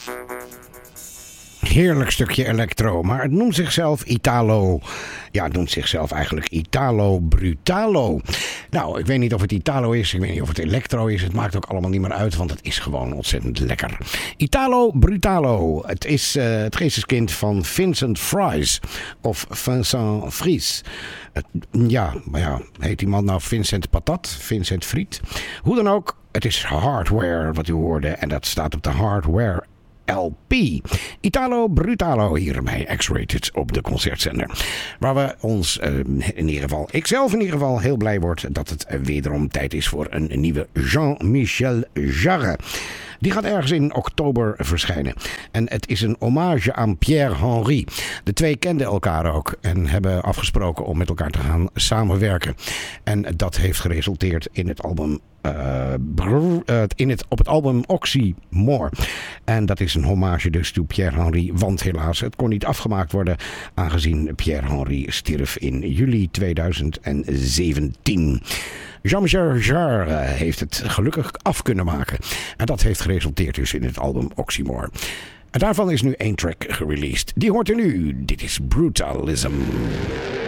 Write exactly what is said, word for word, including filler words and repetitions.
Heerlijk stukje electro, maar het noemt zichzelf Italo. Ja, het noemt zichzelf eigenlijk Italo Brutalo. Nou, ik weet niet of het Italo is, ik weet niet of het electro is. Het maakt ook allemaal niet meer uit, want het is gewoon ontzettend lekker. Italo Brutalo. Het is uh, het geesteskind van Vincent Fries. Of Vincent Fries. Het, ja, maar ja, heet die man nou Vincent Patat? Vincent Friet? Hoe dan ook, het is hardware wat u hoorde. En dat staat op de hardware L P. Italo Brutalo hier bij X-Rated op de concertzender. Waar we ons, uh, in ieder geval, ikzelf in ieder geval heel blij word dat het wederom tijd is voor een nieuwe Jean-Michel Jarre. Die gaat ergens in oktober verschijnen. En het is een hommage aan Pierre Henry. De twee kenden elkaar ook en hebben afgesproken om met elkaar te gaan samenwerken. En dat heeft geresulteerd in het album Uh, brrr, uh, in het, op het album Oxymore. En dat is een hommage dus toe Pierre Henry. Want helaas, het kon niet afgemaakt worden. Aangezien Pierre Henry stierf in juli tweeduizend zeventien. Jean-Michel Jarre heeft het gelukkig af kunnen maken. En dat heeft geresulteerd dus in het album Oxymore. En daarvan is nu één track gereleased. Die hoort u nu. Dit is Brutalism.